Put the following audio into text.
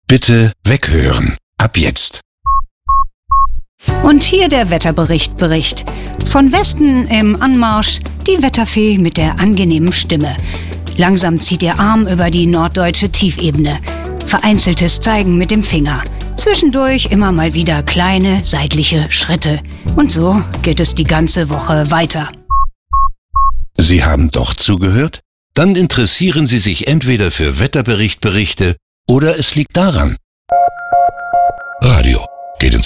Bitte weghören. Ab jetzt. Und hier der Wetterbericht. Von Westen im Anmarsch die Wetterfee mit der angenehmen Stimme. Langsam zieht ihr Arm über die norddeutsche Tiefebene. Vereinzeltes Zeigen mit dem Finger. Zwischendurch immer mal wieder kleine seitliche Schritte. Und so geht es die ganze Woche weiter. Sie haben doch zugehört? Dann interessieren Sie sich entweder für Wetterberichte oder es liegt daran.